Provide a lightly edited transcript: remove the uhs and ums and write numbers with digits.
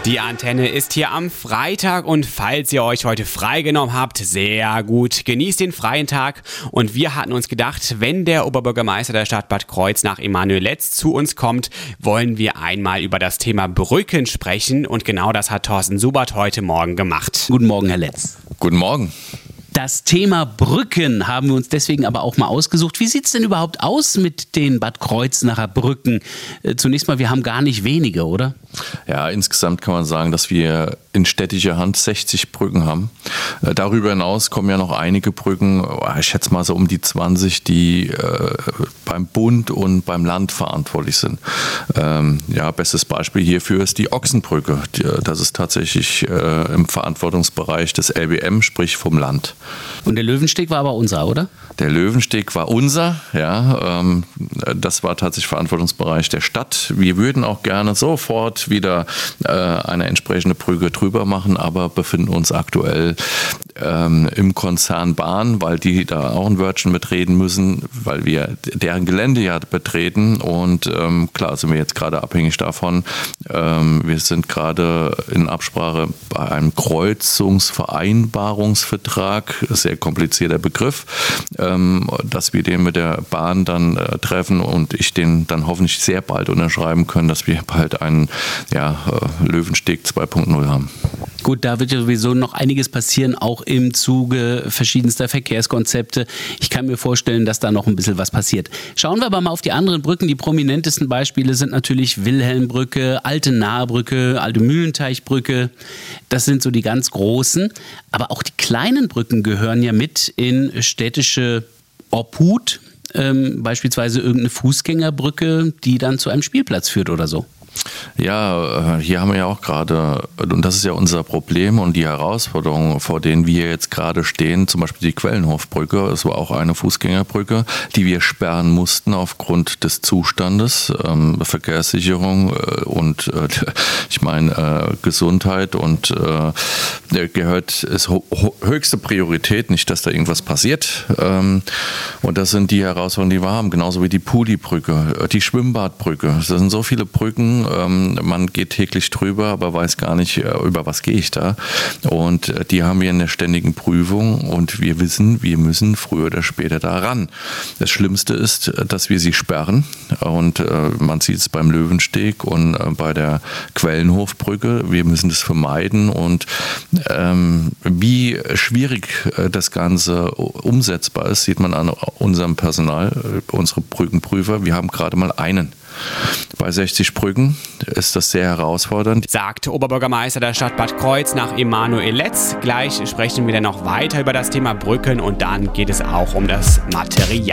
Die Antenne ist hier am Freitag und falls ihr euch heute freigenommen habt, sehr gut, genießt den freien Tag. Und wir hatten uns gedacht, wenn der Oberbürgermeister der Stadt Bad Kreuznach nach Emanuel Letz zu uns kommt, wollen wir einmal über das Thema Brücken sprechen und genau das hat Thorsten Subert heute Morgen gemacht. Guten Morgen, Herr Letz. Guten Morgen. Das Thema Brücken haben wir uns deswegen aber auch mal ausgesucht. Wie sieht es denn überhaupt aus mit den Bad Kreuznacher Brücken? Zunächst mal, wir haben gar nicht wenige, oder? Ja, insgesamt kann man sagen, dass wir in städtischer Hand 60 Brücken haben. Darüber hinaus kommen ja noch einige Brücken, ich schätze mal so um die 20, die beim Bund und beim Land verantwortlich sind. Bestes Beispiel hierfür ist die Ochsenbrücke. Das ist tatsächlich im Verantwortungsbereich des LBM, sprich vom Land. Und der Löwensteg war aber unser, oder? Der Löwensteg war unser, ja. Das war tatsächlich Verantwortungsbereich der Stadt. Wir würden auch gerne sofort wieder eine entsprechende Brücke drüber machen, aber befinden uns aktuell im Konzern Bahn, weil die da auch ein Wörtchen mitreden müssen, weil wir deren Gelände ja betreten und klar sind wir jetzt gerade abhängig davon. Wir sind gerade in Absprache bei einem Kreuzungsvereinbarungsvertrag, sehr komplizierter Begriff, dass wir den mit der Bahn dann treffen und ich den dann hoffentlich sehr bald unterschreiben können, dass wir bald einen Löwensteg 2.0 haben. Gut, da wird ja sowieso noch einiges passieren, auch im Zuge verschiedenster Verkehrskonzepte. Ich kann mir vorstellen, dass da noch ein bisschen was passiert. Schauen wir aber mal auf die anderen Brücken. Die prominentesten Beispiele sind natürlich Wilhelmbrücke, Alte Nahebrücke, Alte Mühlenteichbrücke. Das sind so die ganz großen. Aber auch die kleinen Brücken gehören ja mit in städtische Obhut. Beispielsweise irgendeine Fußgängerbrücke, die dann zu einem Spielplatz führt oder so. Ja, hier haben wir ja auch gerade, und das ist ja unser Problem und die Herausforderung, vor denen wir jetzt gerade stehen, zum Beispiel die Quellenhofbrücke, es war auch eine Fußgängerbrücke, die wir sperren mussten aufgrund des Zustandes, Verkehrssicherung und ich meine Gesundheit und ist höchste Priorität, nicht, dass da irgendwas passiert und das sind die Herausforderungen, die wir haben, genauso wie die Pudi-Brücke, die Schwimmbadbrücke, das sind so viele Brücken, man geht täglich drüber, aber weiß gar nicht, über was gehe ich da. Und die haben wir in der ständigen Prüfung und wir wissen, wir müssen früher oder später da ran. Das Schlimmste ist, dass wir sie sperren und man sieht es beim Löwensteg und bei der Quellenhofbrücke. Wir müssen das vermeiden und wie schwierig das Ganze umsetzbar ist, sieht man an unserem Personal, unsere Brückenprüfer. Wir haben gerade mal einen. Bei 60 Brücken ist das sehr herausfordernd, sagt Oberbürgermeister der Stadt Bad Kreuznach Emanuel Letz. Gleich sprechen wir dann noch weiter über das Thema Brücken und dann geht es auch um das Material.